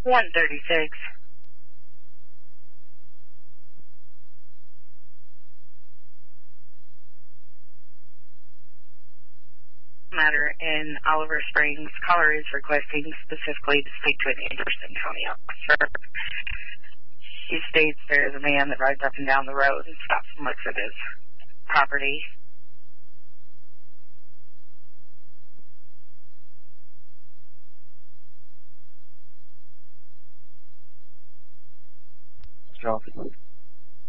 136. Matter in Oliver Springs. Caller is requesting specifically to speak to an Anderson County officer. He states there is a man that rides up and down the road and stops and looks at his property. Charles.